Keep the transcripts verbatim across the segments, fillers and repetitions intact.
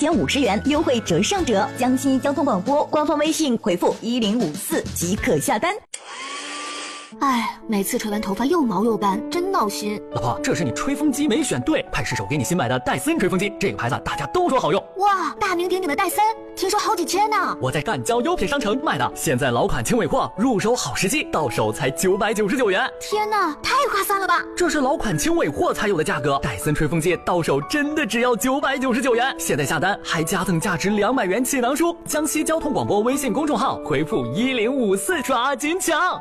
减五十元，优惠折上折。江西交通广播官方微信回复一零五四即可下单。 哎，每次吹完头发又毛又斑，真闹心。 老婆，这是你吹风机没选对，派失手给你新买的戴森吹风机，这个牌子大家都说好用。 哇，大名鼎鼎的戴森，听说好几千呢。 我在赣江优品商城买的，现在老款轻尾货，入手好时机，到手才九百九十九元。 天哪，太划算了吧！ 这是老款轻尾货才有的价格，戴森吹风机到手真的只要九百九十九元。现在下单还加赠价值两百元气囊书。江西交通广播微信公众号回复一零五四，抓紧抢。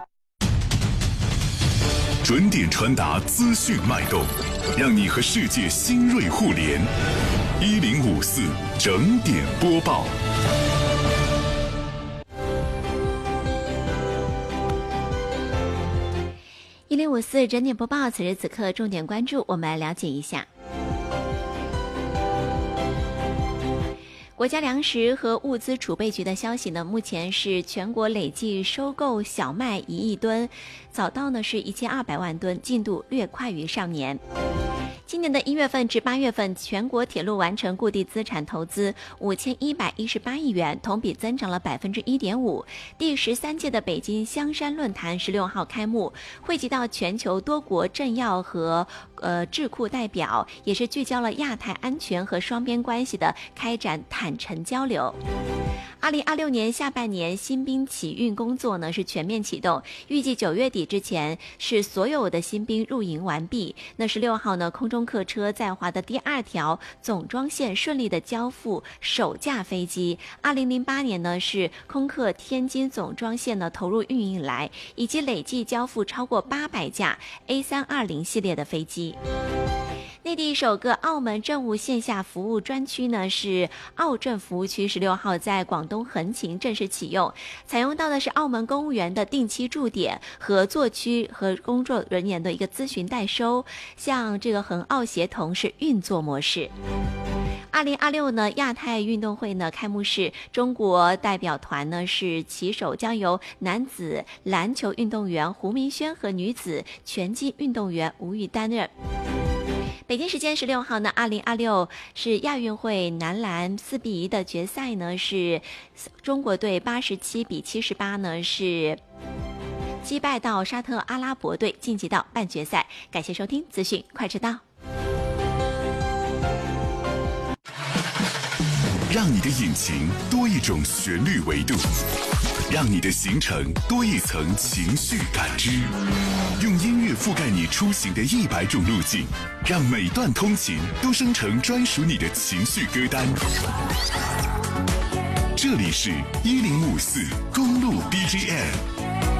准点传达资讯脉动，让你和世界新锐互联。一零五四整点播报。 一零五四整点播报，此时此刻重点关注，我们来了解一下。国家粮食和物资储备局的消息呢，目前是全国累计收购小麦一亿吨，早稻呢是一千二百万吨，进度略快于上年。今年的一月份至八月份，全国铁路完成固定资产投资五千一百一十八亿元，同比增长了百分之一点五。第十三届的北京香山论坛十六号开幕，汇集到全球多国政要和呃智库代表，也是聚焦了亚太安全和双边关系的开展坦诚交流。二零二六年下半年新兵起运工作呢是全面启动，预计九月底之前是所有的新兵入营完毕。那十六号呢，空中客车在华的第二条总装线顺利的交付首架飞机。二零零八年呢是空客天津总装线呢投入运营以来，以及累计交付超过八百架 A 三二零系列的飞机。内地首个澳门政务线下服务专区呢是澳政服务区，十六号在广东横琴正式启用，采用到的是澳门公务员的定期驻点、合作区和工作人员的一个咨询代收，像这个横澳协同是运作模式。二零二六呢亚太运动会呢开幕式，中国代表团呢是旗手将由男子篮球运动员胡明轩和女子拳击运动员吴玉担任。北京时间十六号呢，二零二六是亚运会男篮四比一的决赛呢，是中国队八十七比七十八呢是击败到沙特阿拉伯队，晋级到半决赛。感谢收听资讯快知道。 让你的引擎多一种旋律维度，让你的行程多一层情绪感知，用音乐覆盖你出行的一百种路径，让每段通勤都生成专属你的情绪歌单。这里是一零五四公路 B G M。